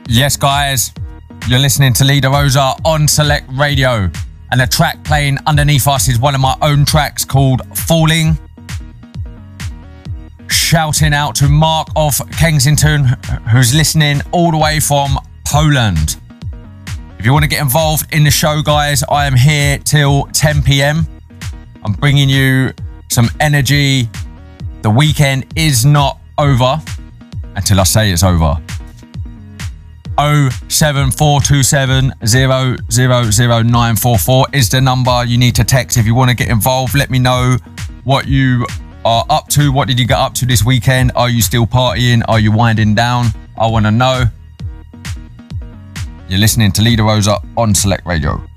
Yes, guys, you're listening to Leader Rosa on Select Radio, and the track playing underneath us is one of my own tracks called Falling. Shouting out to Mark of Kensington, who's listening all the way from Poland. If you want to get involved in the show, guys, I am here till 10 p.m. I'm bringing you some energy. The weekend is not over until I say it's over. 07427 000944 is the number you need to text if you want to get involved. Let me know what you are up to. What did you get up to this weekend? Are you still partying? Are you winding down? I want to know. You're listening to Leader Rosa on Select Radio.